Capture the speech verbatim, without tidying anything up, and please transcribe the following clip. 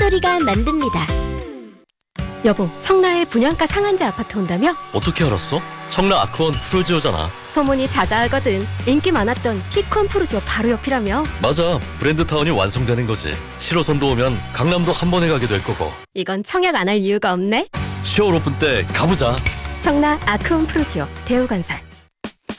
소리가 만듭니다. 여보, 청라에 분양가 상한제 아파트 온다며? 어떻게 알았어? 청라 아크원 프루지오잖아. 소문이 자자하거든. 인기 많았던 피콘 프루지오 바로 옆이라며? 맞아, 브랜드타운이 완성되는 거지. 칠 호선도 오면 강남도 한 번에 가게 될 거고. 이건 청약 안 할 이유가 없네. 시월 오픈 때 가보자. 청라 아크원 프루지오 대우건설.